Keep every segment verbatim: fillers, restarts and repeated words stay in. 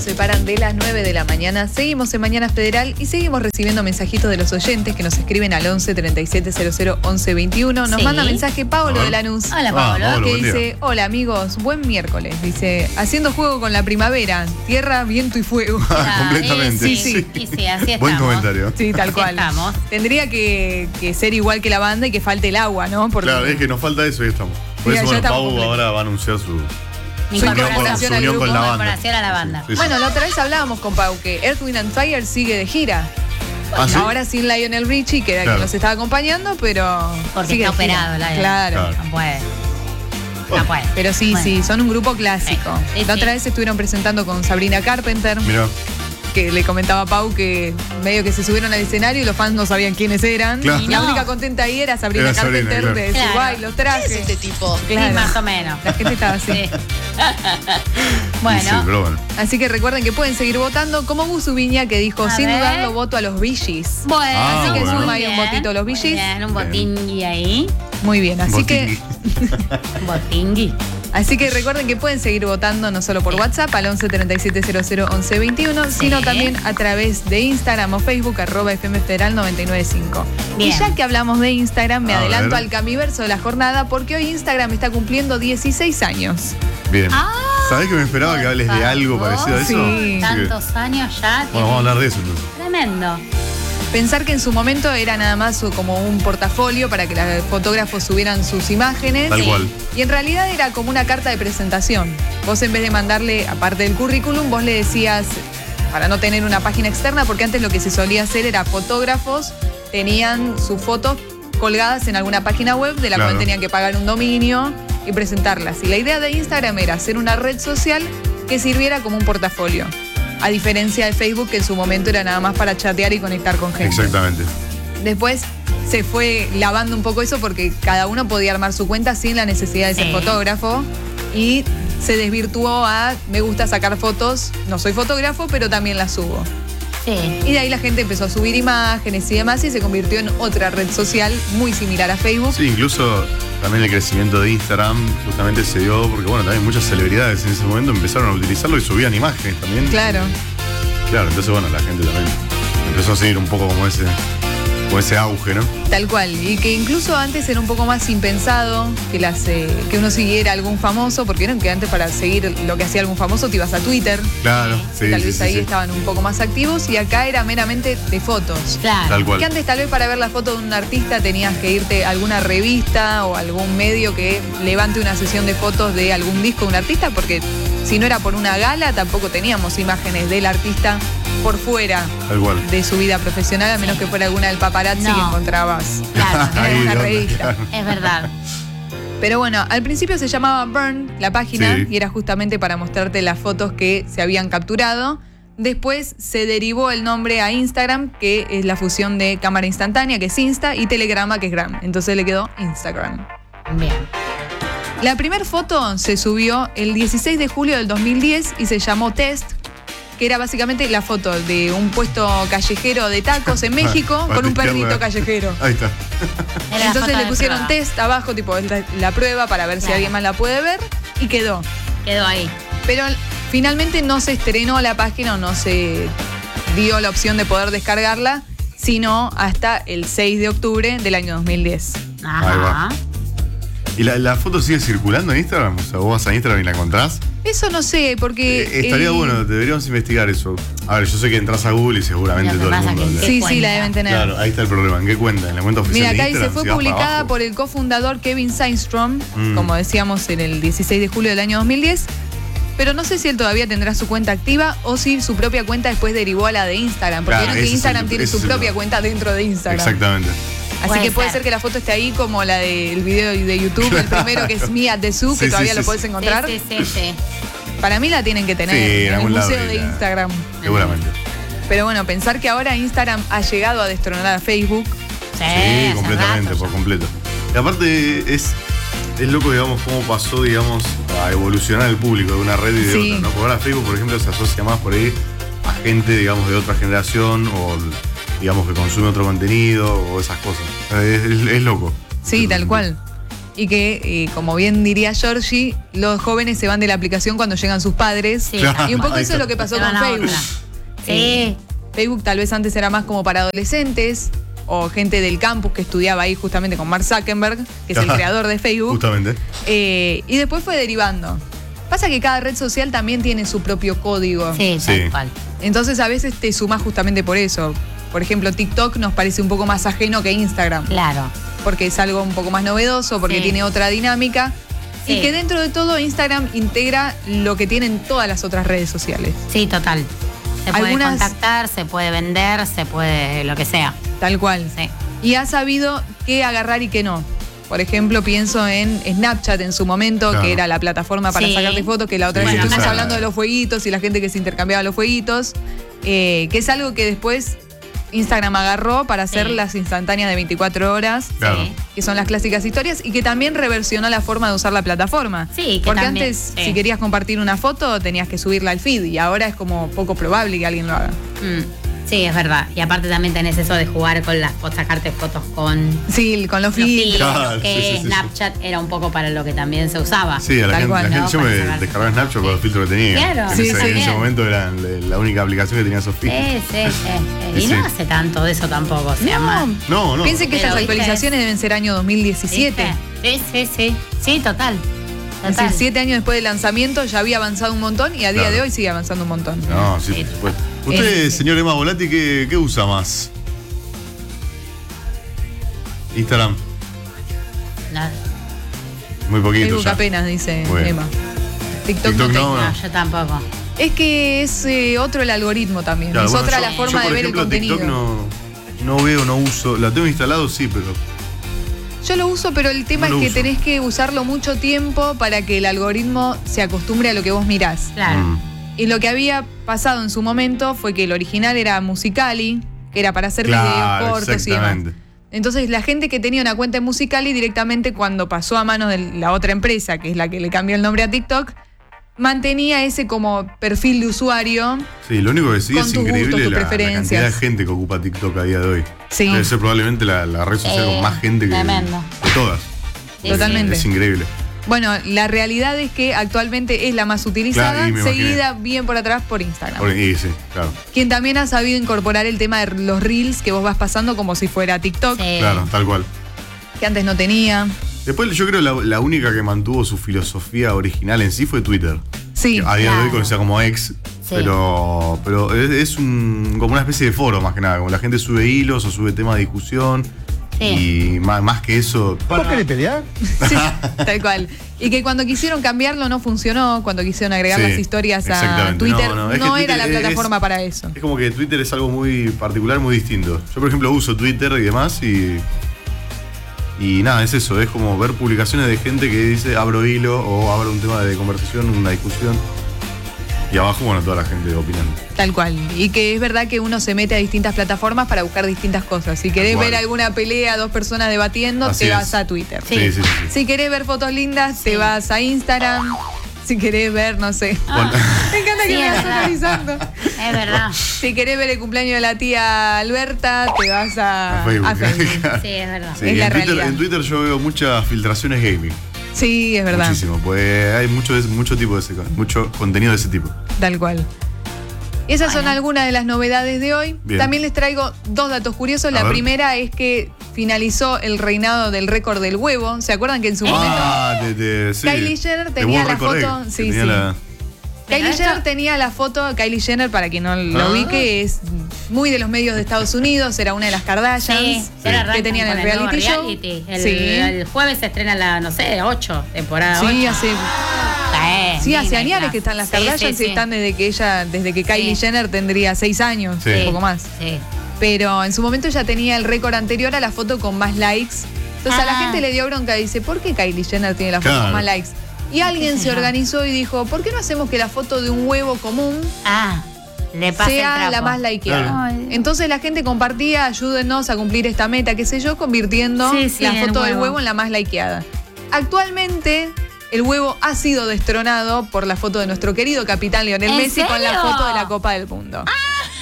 Se paran de las nueve de la mañana, seguimos en Mañana Federal y seguimos recibiendo mensajitos de los oyentes que nos escriben al once treinta y siete cero cero once veintiuno. Nos Sí. manda mensaje Pablo de Lanús. Hola, Ah, Pablo. Pablo. Que buen día. dice, hola amigos, buen miércoles. Dice, haciendo juego con la primavera, tierra, viento y fuego. Ah, completamente. eh, Sí, sí, sí, sí, así Buen estamos. comentario. Sí, tal Así cual. estamos. Tendría que, que ser igual que la banda y que falte el agua, ¿no? Porque Claro, es que nos falta eso y estamos. Por Mira, eso, ya bueno, estamos Pau completos. ahora va a anunciar su, Mi su unión con, incorporación su al unión con grupo, la banda. incorporación a la banda. Sí, sí. bueno, la otra vez hablábamos con Pau que Earth, Wind and Fire sigue de gira. ¿Ah, sí? Ahora sin Lionel Richie, que era Claro. quien nos estaba acompañando, pero Porque sigue está de gira. operado, Lionel. Claro. Claro. No puede. Bueno, No puede. Pero sí, Bueno. sí, son un grupo clásico. Sí, sí, La otra sí. vez estuvieron presentando con Sabrina Carpenter, Mirá, que le comentaba a Pau que medio que se subieron al escenario y los fans no sabían quiénes eran. Claro. Y la No. única contenta ahí era Sabrina Era Sabrina, Carpenter claro. de decir, Claro. guay, los trajes. este tipo? Claro. Sí, más o menos. La gente estaba así. Sí. sí, Bueno, pero bueno. Así que recuerden que pueden seguir votando, como Gusu Viña, que dijo, A sin ver. dudarlo, voto a los Bee Gees. bueno. Ah, Así que bueno. suma ahí un Bien, botito a los Bee muy Gees. Bien, un botingui ahí. Muy bien, así Botingui. que Un botingui. así que recuerden que pueden seguir votando no solo por Sí. WhatsApp al once treinta y siete cero cero once veintiuno, Sí. sino también a través de Instagram o Facebook, arroba F M Federal noventa y nueve punto cinco. Y Bien. ya que hablamos de Instagram, me A adelanto ver. al Camiverso de la jornada, porque hoy Instagram está cumpliendo dieciséis años. Bien. Ah, ¿Sabés que me esperaba que hables de algo por parecido a eso? favor. Así Sí. que, tantos años ya. bueno, vamos a hablar de eso entonces. Tremendo. Pensar que en su momento era nada más como un portafolio para que los fotógrafos subieran sus imágenes. Tal Sí. cual. Y en realidad era como una carta de presentación. Vos en vez de mandarle, aparte del currículum, vos le decías, para no tener una página externa, porque antes lo que se solía hacer era fotógrafos tenían sus fotos colgadas en alguna página web de la Claro. cual tenían que pagar un dominio y presentarlas. Y la idea de Instagram era hacer una red social que sirviera como un portafolio. A diferencia de Facebook, que en su momento era nada más para chatear y conectar con gente. Exactamente. Después se fue lavando un poco eso porque cada uno podía armar su cuenta sin la necesidad de ser Sí. fotógrafo y se desvirtuó a me gusta sacar fotos, no soy fotógrafo, pero también las subo. Sí. Y de ahí la gente empezó a subir imágenes y demás y se convirtió en otra red social muy similar a Facebook. Sí, incluso también el crecimiento de Instagram justamente se dio porque, bueno, también muchas celebridades en ese momento empezaron a utilizarlo y subían imágenes también. Claro. Claro, entonces, bueno, la gente también empezó a seguir un poco como ese, como ese auge, ¿no? Tal cual, y que incluso antes era un poco más impensado que, las, eh, que uno siguiera a algún famoso, porque vieron que antes para seguir lo que hacía algún famoso te ibas a Twitter, Claro, sí. tal sí, vez sí, ahí sí. estaban un poco más activos, y acá era meramente de fotos. Claro. Tal cual. Que antes tal vez para ver la foto de un artista tenías que irte a alguna revista o algún medio que levante una sesión de fotos de algún disco de un artista, porque si no era por una gala tampoco teníamos imágenes del artista por fuera Tal cual. de su vida profesional, a menos que fuera alguna del paparazzi No. que encontrabas Claro. en Ahí, alguna de onda, revista. claro. Es verdad. Pero bueno, al principio se llamaba Burn, la página, Sí. y era justamente para mostrarte las fotos que se habían capturado. Después se derivó el nombre a Instagram, que es la fusión de cámara instantánea, que es Insta, y Telegrama, que es Gram. Entonces le quedó Instagram. Bien. La primera foto se subió el dieciséis de julio del dos mil diez y se llamó Test, que era básicamente la foto de un puesto callejero de tacos en México Para con un testearla. perrito callejero. Ahí está. Era la Entonces foto le de pusieron prueba. test abajo, tipo la, la prueba para ver si Claro. alguien más la puede ver, y quedó. Quedó ahí. Pero finalmente no se estrenó la página o no se dio la opción de poder descargarla, sino hasta el seis de octubre del año dos mil diez. Ajá. Ahí va. ¿Y la, la foto sigue circulando en Instagram? O sea, vos vas a Instagram y la encontrás. Eso no sé, porque... Eh, estaría eh, bueno, deberíamos investigar eso. A ver, yo sé que entras a Google y seguramente Lo que todo el pasa mundo que habla. ¿qué Sí, sí, cuenta? la deben tener. Claro, ahí está el problema. ¿En qué cuenta? ¿En la cuenta oficial Mira, acá de dice, Instagram? fue Si vas para publicada abajo. por el cofundador Kevin Systrom, Mm. como decíamos, en el dieciséis de julio del año dos mil diez. Pero no sé si él todavía tendrá su cuenta activa o si su propia cuenta después derivó a la de Instagram. Porque Claro, vieron que ese es Instagram el- tiene ese su es el propia problema. cuenta dentro de Instagram. Exactamente. Así Puede que puede ser. ser que la foto esté ahí como la del video de YouTube, el primero que es Me at the Zoo, que Sí, sí, todavía sí, lo sí. puedes encontrar. Sí, sí, sí, sí. Para mí la tienen que tener Sí, en en el algún lado museo de de la- Instagram. Seguramente. Pero bueno, pensar que ahora Instagram ha llegado a destronar a Facebook. Sí, Sí, hace completamente, rato por ya. completo. Y aparte es, es loco, digamos, cómo pasó, digamos, a evolucionar el público de una red y de Sí. otra, ¿no? Porque ahora Facebook, por ejemplo, se asocia más por ahí a gente, digamos, de otra generación o, digamos, que consume otro contenido o esas cosas. Es, es- es loco. Sí, tal cual. y que, eh, como bien diría Georgie, los jóvenes se van de la aplicación cuando llegan sus padres. Sí. Claro. Y un poco Ahí eso está. es lo que pasó Se con van a Facebook. otra. Sí. Eh, Facebook tal vez antes era más como para adolescentes o gente del campus que estudiaba ahí justamente con Mark Zuckerberg, que es el creador de Facebook. Justamente. Eh, y después fue derivando. Pasa que cada red social también tiene su propio código. Sí, Sí. tal cual. Entonces a veces te sumás justamente por eso. Por ejemplo, TikTok nos parece un poco más ajeno que Instagram, Claro. porque es algo un poco más novedoso, porque Sí. tiene otra dinámica. Sí. Y que dentro de todo Instagram integra lo que tienen todas las otras redes sociales. Sí, total. Se puede Algunas- contactar, se puede vender, se puede lo que sea. Tal cual. Sí. Y ha sabido qué agarrar y qué no. Por ejemplo, pienso en Snapchat en su momento, Claro. que era la plataforma para Sí. sacarte fotos, que la otra Sí, vez estuvimos esa- hablando de los fueguitos y la gente que se intercambiaba los fueguitos, eh, que es algo que después Instagram agarró para hacer Sí. las instantáneas de veinticuatro horas, Claro. Sí. que son las clásicas historias, y que también reversionó la forma de usar la plataforma. Sí, que Porque también- antes, sí. si querías compartir una foto, tenías que subirla al feed, y ahora es como poco probable que alguien lo haga. Mm, sí, es verdad. Y aparte también tenés eso de jugar con las fotos, sacarte fotos con Sí, con los los filtros. filtros, Claro, que sí, sí, sí, sí. Snapchat era un poco para lo que también se usaba. Sí, a la Tal gente, cual, la gente ¿no? yo Para me sacar- descargaba Snapchat por los filtros que tenía. Claro. Que Sí, en, ese, sí. en ese Bien. momento era la, la única aplicación que tenía esos Sí, filtros. sí, sí, sí. Y Y sí. no hace tanto de eso tampoco, o sea, No, más. No, no. Piensen que Pero, estas ¿viste? actualizaciones deben ser año dos mil diecisiete. ¿Viste? Sí, sí, sí. Sí, total. Es Total. decir, siete años después del lanzamiento ya había avanzado un montón y a día Claro. de hoy sigue avanzando un montón. No, sí, Sí. por supuesto. Usted, Eh, señor Emma Volati, ¿qué, qué usa más? Instagram. Nada. Muy poquito Facebook ya. apenas, dice Bueno. Emma. TikTok, TikTok no no, tengo. No, yo tampoco. Es que es eh, otro el algoritmo también. Claro, es bueno, otra yo- la forma yo, de por ver ejemplo, el contenido. TikTok no, no veo, no uso. La tengo instalado, sí, pero. Yo lo uso, pero el tema No lo es que uso. tenés que usarlo mucho tiempo para que el algoritmo se acostumbre a lo que vos mirás. Claro. Mm. Y lo que había pasado en su momento fue que el original era Musicali, que era para hacer Claro, videos cortos y demás. exactamente. Entonces la gente que tenía una cuenta en Musicali directamente cuando pasó a manos de la otra empresa, que es la que le cambió el nombre a TikTok, mantenía ese como perfil de usuario. Sí, lo único que sí Con es tus increíble gustos, tus la, la preferencias. cantidad de gente que ocupa TikTok a día de hoy. Sí. Debe ser probablemente la, la red social Sí, con más gente que. tremendo. De todas. Sí, Totalmente. Es increíble. Bueno, la realidad es que actualmente es la más utilizada, Claro, y me imaginé. seguida bien por atrás por Instagram. Por- y sí, claro. Quien también ha sabido incorporar el tema de los reels que vos vas pasando como si fuera TikTok, Sí. Claro, tal cual. que antes no tenía. Después yo creo la, la única que mantuvo su filosofía original en sí fue Twitter. Sí, Que a día de hoy claro. conocida como ex, Sí. pero, pero es, es un, como una especie de foro más que nada, como la gente sube hilos o sube temas de discusión Sí. y más, más que eso. ¿Vos querés pelear? sí, tal cual. Y que cuando quisieron cambiarlo no funcionó, cuando quisieron agregar Sí, las historias a exactamente. Twitter, No, no, no, es que era Twitter la es- plataforma para eso. Es como que Twitter es algo muy particular, muy distinto. Yo, por ejemplo, uso Twitter y demás y. Y nada, es eso, es como ver publicaciones de gente que dice abro hilo o abro un tema de conversación, una discusión. Y abajo, bueno, toda la gente opinando. Tal cual. Y que es verdad que uno se mete a distintas plataformas para buscar distintas cosas. Si querés cual. ver alguna pelea, dos personas debatiendo, Así te es. vas a Twitter. Sí. Sí, sí, sí. sí. Si querés ver fotos lindas, te vas a Instagram. Si querés ver, no sé. Bueno, Me encanta que Sí, me es vas verdad. analizando. Es verdad. Si querés ver el cumpleaños de la tía Alberta, te vas a, a Facebook. a Facebook. Sí, es verdad. Sí, Es y la en, Twitter, realidad. en Twitter yo veo muchas filtraciones gaming. Sí, es verdad. Muchísimo, pues hay mucho, de- mucho tipo de ese, mucho contenido de ese tipo. Tal cual. Esas son Bueno. algunas de las novedades de hoy. Bien. También les traigo dos datos curiosos. A La ver. primera es que finalizó el reinado del récord del huevo. ¿Se acuerdan que en su momento Ah, de, de- sí. Kylie Jenner De tenía World la Record foto? Egg, que Sí, tenía sí. la- Pero Kylie esto- Jenner tenía la foto, Kylie Jenner, para quien no lo Ah. ubique, es muy de los medios de Estados Unidos, era una de las Kardashians. Sí, ahora que arrancan tenían con el nuevo reality show. reality. El, Sí. el jueves se estrena la, no sé, ocho, temporada Sí, ocho. hace, Sí, sí, hace Disney años Plus. que están las Sí, Kardashians sí, y sí. están desde que ella, desde que Kylie Sí. Jenner tendría seis años, Sí. un poco más. Sí. Pero en su momento ya tenía el récord anterior a la foto con más likes. Entonces a la Ah. gente le dio bronca y dice, ¿por qué Kylie Jenner tiene la foto Claro. con más likes? Y alguien se señor. organizó y dijo, ¿por qué no hacemos que la foto de un huevo común Ah, le pasa el sea trapo. la más likeada? Claro. Ay. Entonces la gente compartía, ayúdennos a cumplir esta meta, qué sé yo, convirtiendo Sí, sí, la el foto del huevo. huevo en la más likeada. Actualmente el huevo ha sido destronado por la foto de nuestro querido capitán Lionel ¿En Messi con la serio? foto de la Copa del Mundo.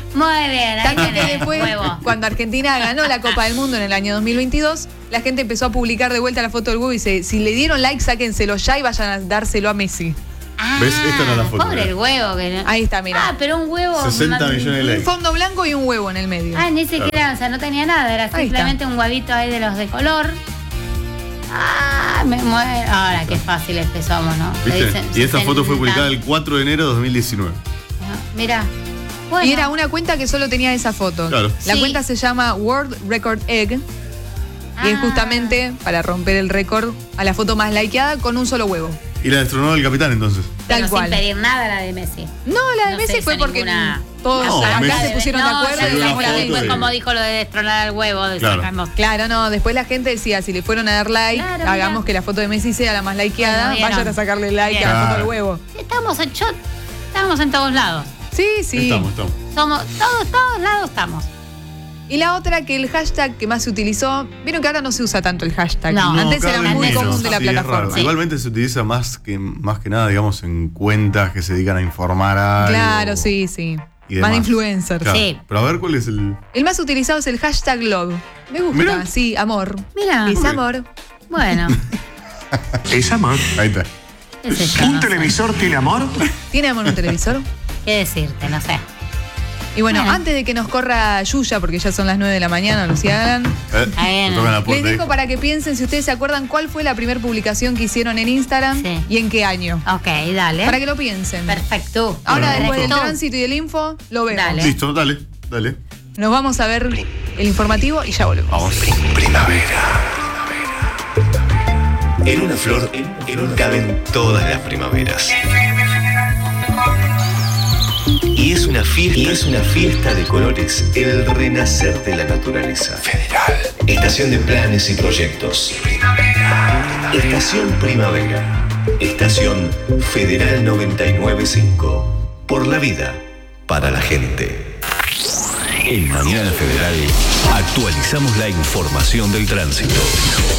Muy bien, ahí Tanto que tenés, después, huevo. cuando Argentina ganó la Copa del Mundo en el año dos mil veintidós, la gente empezó a publicar de vuelta la foto del huevo y dice, si le dieron like, sáquenselo ya y vayan a dárselo a Messi. Ah, ¿Ves? Esta no es la foto, Pobre mirá. el huevo. Que no- Ahí está, mira. Ah, pero un huevo. sesenta ma- millones de Un likes. fondo blanco y un huevo en el medio. Ah, ni siquiera, o sea, no tenía nada, era Ahí simplemente un huevito ahí de los de color. Ah, me muero. Ahora, qué fáciles que somos, ¿no? Te ¿Viste? dicen Y esta foto fue sesenta. publicada el cuatro de enero de dos mil diecinueve. Mira. Bueno. Y era una cuenta que solo tenía esa foto. Claro. La Sí. cuenta se llama World Record Egg. Y es Ah. justamente para romper el récord a la foto más likeada con un solo huevo. Y la destronó el capitán entonces. Pero Tal cual. sin pedir nada la de Messi. No, la de No Messi se fue hizo porque ninguna- todos No, acá Messi- se pusieron de No, acuerdo ya y Subió sé, una dijimos pero la foto misma. después, de- como dijo lo de destronar al huevo, de Claro. sacamos. Claro, no, después la gente decía, si le fueron a dar like, Claro, hagamos mira. que la foto de Messi sea la más likeada, Bueno, vieron. vayan a sacarle like a la Bien. foto del huevo. Estamos en shot, estamos en todos lados. Sí, sí. Estamos, estamos. Somos, todos, todos lados estamos. Y la otra, que el hashtag que más se utilizó, vieron que ahora no se usa tanto el hashtag. No. Antes cada era vez muy menos. común de la Sí, es plataforma. raro. Sí. Igualmente se utiliza más que, más que nada, digamos, en cuentas que se dedican a informar algo. Claro, sí, sí. y Más de demás. influencers. Claro. Sí. Pero a ver cuál es el. El más utilizado es el hashtag love. Me gusta, Mirá. sí, amor. Mira, Es amor. bueno, ¿Es amor? Ahí está. qué es esto, ¿Un no sé. televisor tiene amor? ¿Tiene amor un televisor? ¿Qué decirte? No sé. Y bueno, Bueno. antes de que nos corra Yuya, porque ya son las nueve de la mañana, no se hagan, Eh, Está bien. me tocan la les puerta. dejo ahí. para que piensen si ustedes se acuerdan cuál fue la primera publicación que hicieron en Instagram Sí. y en qué año. Ok, dale. Para que lo piensen. Perfecto. Ahora, Bueno, después del Perfecto. tránsito y del info, lo vemos. Dale. Listo, dale, dale. Nos vamos a ver el informativo y ya volvemos. Vamos. Primavera. En una flor caben todas las primaveras. Y es una fiesta, y es una fiesta de colores, el renacer de la naturaleza. Federal. Estación de planes y proyectos. Primavera. Estación Primavera. Estación Federal noventa y nueve punto cinco. Por la vida, para la gente. En Mañana Federal actualizamos la información del tránsito.